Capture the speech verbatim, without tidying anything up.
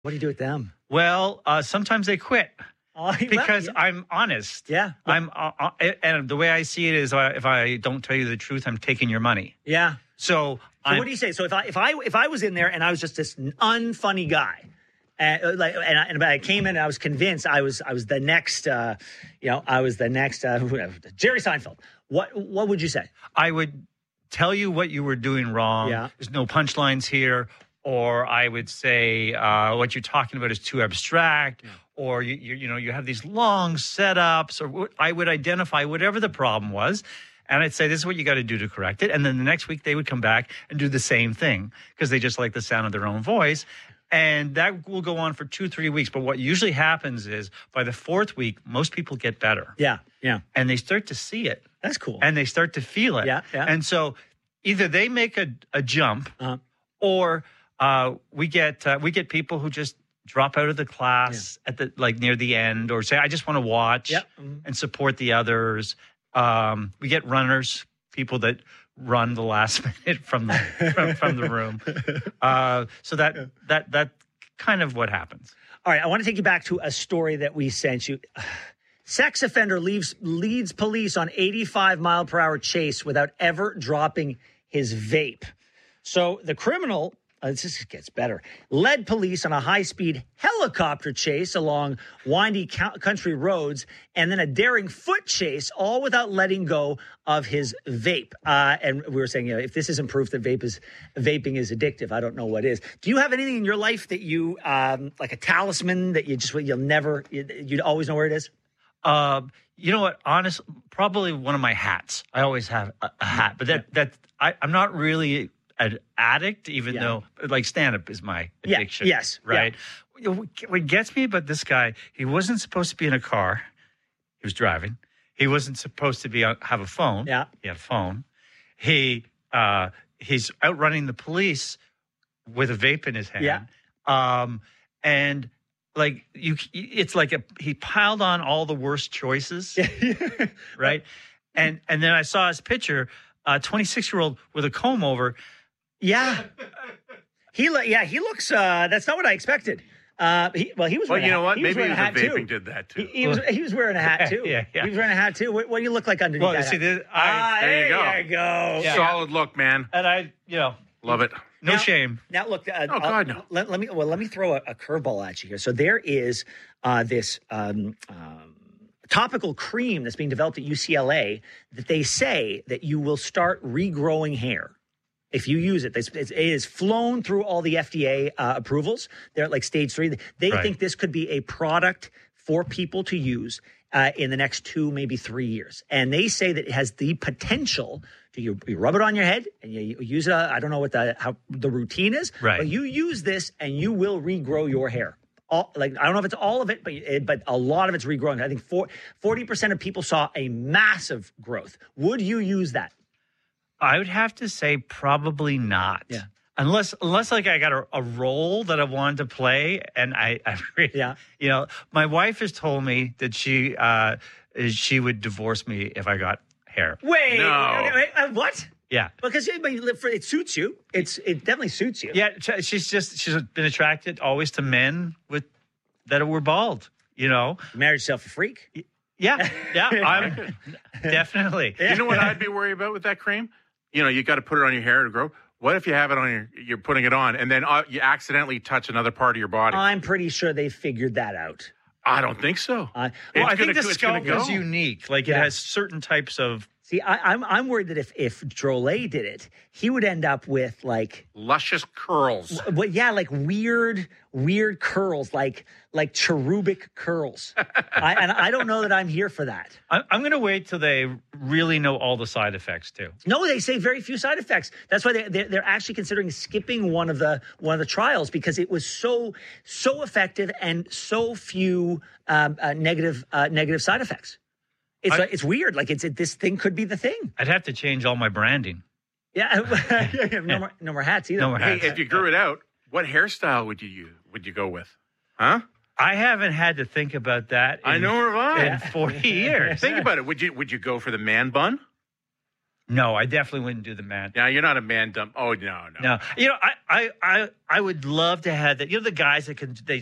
What do you do with them? Well, uh, sometimes they quit. Oh, Because well, yeah. I'm honest. Yeah. I'm, uh, uh, and the way I see it is, uh, if I don't tell you the truth, I'm taking your money. Yeah. So, So I'm, what do you say? So if I if I if I was in there and I was just this unfunny guy, and like and I, and I came in and I was convinced I was I was the next, uh, you know, I was the next uh, whoever, Jerry Seinfeld. What what would you say? I would tell you what you were doing wrong. Yeah. There's no punchlines here. Or I would say uh, what you're talking about is too abstract. Yeah. Or you, you you know you have these long setups. Or what, I would identify whatever the problem was. And I'd say, this is what you got to do to correct it. And then the next week they would come back and do the same thing because they just like the sound of their own voice. And that will go on for two, three weeks. But what usually happens is by the fourth week, most people get better. Yeah, yeah. And they start to see it. That's cool. And they start to feel it. Yeah, yeah. And so either they make a, a jump Uh-huh. or uh, we get uh, we get people who just drop out of the class yeah. at the like near the end or say, I just want to watch yep. mm-hmm. and support the others. Um, we get runners, people that run the last minute from the from, from the room. Uh, so that that that kind of what happens. All right, I want to take you back to a story that we sent you. Sex offender leaves leads police on eighty-five mile per hour chase without ever dropping his vape. So the criminal. Uh, this just gets better. Led police on a high-speed helicopter chase along windy co- country roads and then a daring foot chase, all without letting go of his vape. Uh, and we were saying, you know, if this isn't proof that vape is vaping is addictive, I don't know what is. Do you have anything in your life that you, um, like a talisman that you just, you'll never, you, you'd always know where it is? Uh, you know what? Honestly, probably one of my hats. I always have a, a hat, but that, that I, I'm not really an addict, even yeah. though like stand-up is my addiction. Yeah. Yes. Right. Yeah. What gets me about this guy, he wasn't supposed to be in a car. He was driving. He wasn't supposed to be on, have a phone. Yeah. He had a phone. He, uh, he's outrunning the police with a vape in his hand. Yeah. Um, and like you, it's like a, he piled on all the worst choices. Right. And, and then I saw his picture, a twenty-six year old with a comb over. Yeah. He lo- yeah, he looks uh that's not what I expected. Uh he, well he was Well, wearing you know a, what? he was Maybe it wearing was a the hat vaping too. did that too. He, he was he was wearing a hat too. Yeah, yeah. He was wearing a hat too. What, what do you look like underneath Well, that see, hat? this, I, ah, there you go. you go. Yeah. Solid look, man. and I, you know, Love it. no Now- shame. Now look, uh, Oh, God, no. Let, let me well let me throw a, a curveball at you here. So there is uh this um, um topical cream that's being developed at U C L A that they say that you will start regrowing hair. If you use it, it is flown through all the F D A uh, approvals. They're at like stage three. They Right. think this could be a product for people to use uh, in the next two, maybe three years. And they say that it has the potential to you, you rub it on your head and you, you use it. Uh, I don't know what the how the routine is, Right. but you use this and you will regrow your hair. All, like I don't know if it's all of it, but it, but a lot of it's regrowing. I think forty percent of people saw a massive growth. Would you use that? I would have to say probably not. Yeah. Unless, unless like I got a, a role that I wanted to play, and I, I really, Yeah. you know, my wife has told me that she, uh, she would divorce me if I got hair. Wait, No. wait, wait, uh, what? Yeah, Because it, it suits you. It's it definitely suits you. yeah. sh- She's just she's been attracted always to men with that were bald. You know. You married yourself a freak. Yeah, yeah. I'm definitely. You know what I'd be worried about with that cream? You know, you got to put it on your hair to grow. What if you have it on your, you're putting it on, and then uh, you accidentally touch another part of your body? I'm pretty sure they figured that out. I don't think so. Uh, Well, It's I think gonna- the it's gonna scalp is go. unique. Like Yeah. it has certain types of. See, I, I'm I'm worried that if if Drolet did it, he would end up with like, Luscious curls. what? Yeah, like weird weird curls, like like cherubic curls. I, and I don't know that I'm here for that. I, I'm going to wait till they really know all the side effects too. No, they say very few side effects. That's why they they're, they're actually considering skipping one of the one of the trials because it was so so effective and so few um, uh, negative uh, negative side effects. It's I- like, it's weird. Like it's it, this thing could be the thing. I'd have to change all my branding. Yeah, no more no more hats either. No more Hey, hats. if you grew it out, what hairstyle would you use? Would you go with? Huh? I haven't had to think about that. In, I know, in right? forty years. Think about it. Would you would you go for the man bun? No, I definitely wouldn't do the man. Yeah, you're not a man dump. Oh no, no. No, you know, I, I, I, I would love to have that. You know, the guys that can they